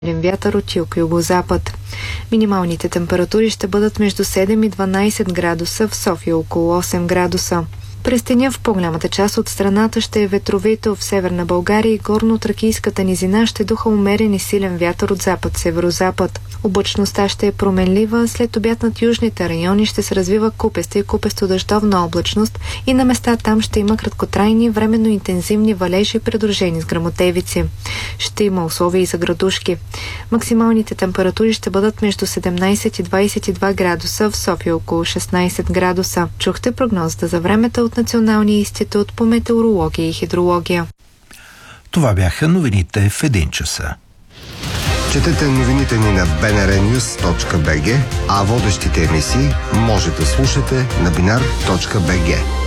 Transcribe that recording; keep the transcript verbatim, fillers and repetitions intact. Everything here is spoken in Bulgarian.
вятър от юг и югозапад. Минималните температури ще бъдат между седем и дванайсет градуса, в София около осем градуса. През деня в по-голямата част от страната ще е ветровито. В Северна България и горно-тракийската низина ще духа умерен и силен вятър от запад-северозапад. Облачността ще е променлива, след обяд над южните райони ще се развива купеста и купесто-дъждовна облачност и на места там ще има краткотрайни, временно интензивни валежи, придружени с гръмотевици. Ще има условия и за градушки. Максималните температури ще бъдат между седемнайсет и двайсет и два градуса, в София около шестнайсет градуса. Чухте прогнозата за времето от Националния институт по метеорология и хидрология. Това бяха новините в един часа. Четете новините ни на би ен ар нюс точка би джи, а водещите емисии може да слушате на бинар точка би джи.